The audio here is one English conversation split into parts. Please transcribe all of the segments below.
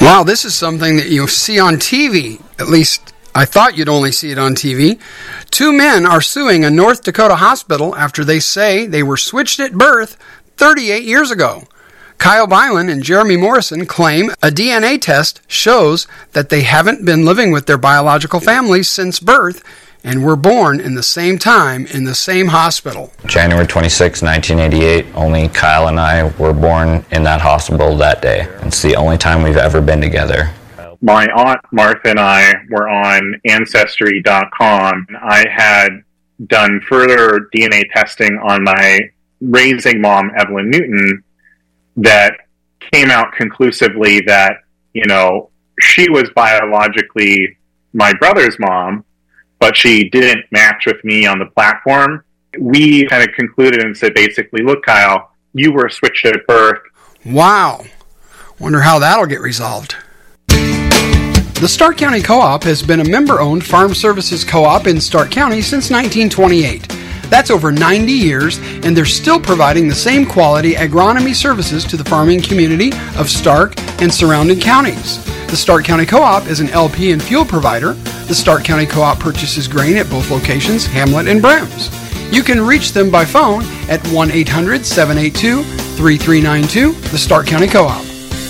Wow, this is something that you see on TV. At least I thought you'd only see it on TV. 2 men are suing a North Dakota hospital after they say they were switched at birth 38 years ago. Kyle Byland and Jeremy Morrison claim a DNA test shows that they haven't been living with their biological families since birth and were born in the same time in the same hospital. January 26, 1988, only Kyle and I were born in that hospital that day. It's the only time we've ever been together. My aunt Martha and I were on Ancestry.com. I had done further DNA testing on my raising mom, Evelyn Newton, that came out conclusively that, she was biologically my brother's mom, but she didn't match with me on the platform. We kind of concluded and said, basically, look, Kyle, you were switched at birth. Wow. Wonder how that'll get resolved. The Stark County Co-op has been a member-owned farm services co-op in Stark County since 1928. That's over 90 years, and they're still providing the same quality agronomy services to the farming community of Stark and surrounding counties. The Stark County Co-op is an LP and fuel provider. The Stark County Co-op purchases grain at both locations, Hamlet and Brems. You can reach them by phone at 1-800-782-3392, the Stark County Co-op.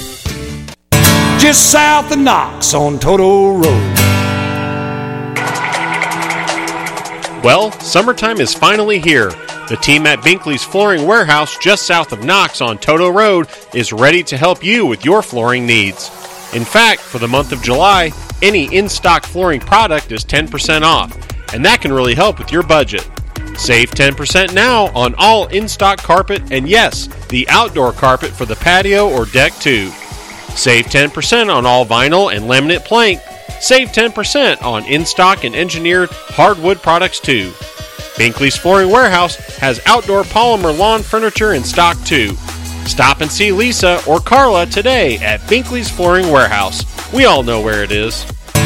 Just south of Knox on Toto Road. Well, summertime is finally here. The team at Binkley's Flooring Warehouse just south of Knox on Toto Road is ready to help you with your flooring needs. In fact, for the month of July, any in-stock flooring product is 10% off, and that can really help with your budget. Save 10% now on all in-stock carpet and yes, the outdoor carpet for the patio or deck too. Save 10% on all vinyl and laminate plank. Save 10% on in-stock and engineered hardwood products too. Binkley's Flooring Warehouse has outdoor polymer lawn furniture in stock too. Stop and see Lisa or Carla today at Binkley's Flooring Warehouse. We all know where it is.